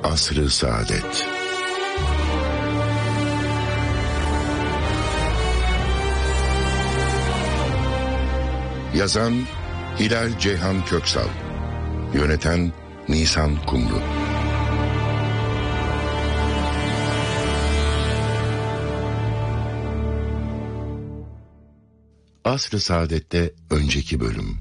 Asr-ı Saadet. Yazan Hilal Ceyhan Köksal. Yöneten Nisan Kumru. Asr-ı Saadet'te önceki bölüm.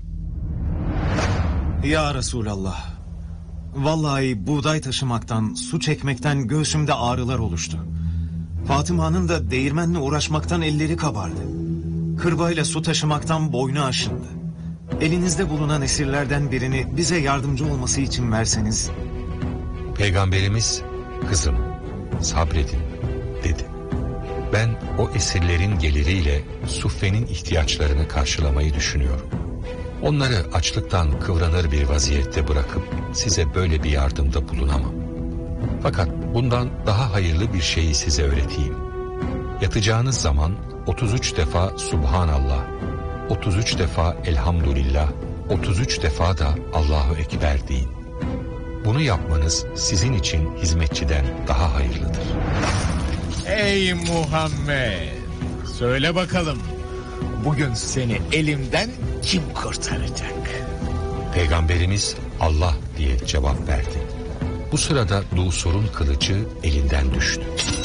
Ya Resulallah, vallahi buğday taşımaktan, su çekmekten göğsümde ağrılar oluştu. Fatıma'nın da değirmenle uğraşmaktan elleri kabardı. Kırbayla su taşımaktan boynu aşındı. Elinizde bulunan esirlerden birini bize yardımcı olması için verseniz. Peygamberimiz, kızım sabredin dedi. Ben o esirlerin geliriyle Suffe'nin ihtiyaçlarını karşılamayı düşünüyorum. Onları açlıktan kıvranır bir vaziyette bırakıp size böyle bir yardımda bulunamam. Fakat bundan daha hayırlı bir şeyi size öğreteyim. Yatacağınız zaman 33 defa Subhanallah, 33 defa Elhamdülillah, 33 defa da Allahu Ekber deyin. Bunu yapmanız sizin için hizmetçiden daha hayırlıdır. Ey Muhammed! Söyle bakalım, bugün seni elimden kim kurtaracak? Peygamberimiz Allah diye cevap verdi. Bu sırada Dusur'un kılıcı elinden düştü.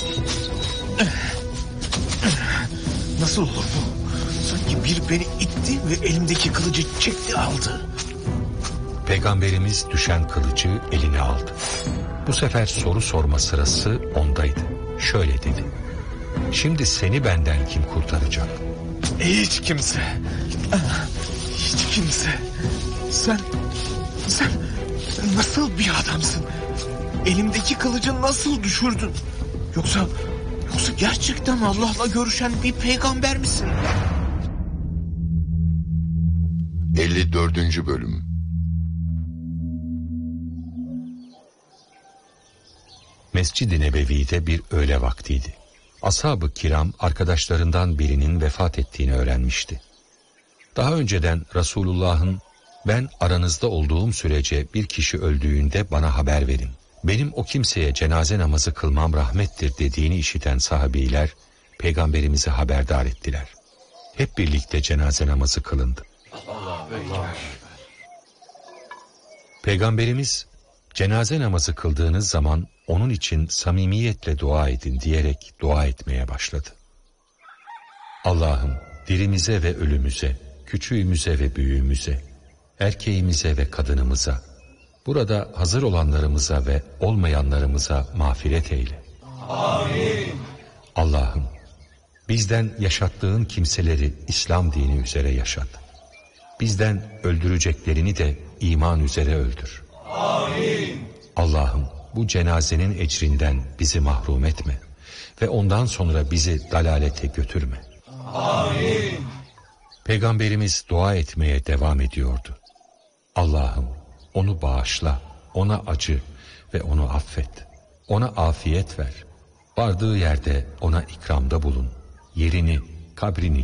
Nasıl olur bu? Sanki biri beni itti ve elimdeki kılıcı çekti aldı. Peygamberimiz düşen kılıcı eline aldı. Bu sefer soru sorma sırası ondaydı. Şöyle dedi. Şimdi seni benden kim kurtaracak? Hiç kimse. Hiç kimse. Sen nasıl bir adamsın? Elimdeki kılıcı nasıl düşürdün? Yoksa gerçekten Allah'la görüşen bir peygamber misin? 54. bölüm. Mescid-i Nebevi'de bir öğle vaktiydi. Ashab-ı kiram arkadaşlarından birinin vefat ettiğini öğrenmişti. Daha önceden Resulullah'ın ben aranızda olduğum sürece bir kişi öldüğünde bana haber verin. Benim o kimseye cenaze namazı kılmam rahmettir dediğini işiten sahabiler Peygamberimizi haberdar ettiler. Hep birlikte cenaze namazı kılındı. Peygamberimiz cenaze namazı kıldığınız zaman onun için samimiyetle dua edin diyerek dua etmeye başladı. Allah'ım dirimize ve ölümüze, küçüğümüze ve büyüğümüze, erkeğimize ve kadınımıza, burada hazır olanlarımıza ve olmayanlarımıza mağfiret eyle. Amin. Allah'ım bizden yaşattığın kimseleri İslam dini üzere yaşat. Bizden öldüreceklerini de iman üzere öldür. Amin. Allah'ım bu cenazenin ecrinden bizi mahrum etme ve ondan sonra bizi dalalete götürme. Amin. Peygamberimiz dua etmeye devam ediyordu. Allah'ım onu bağışla, ona acı ve onu affet. Ona afiyet ver. Vardığı yerde ona ikramda bulun. Yerini, kabrini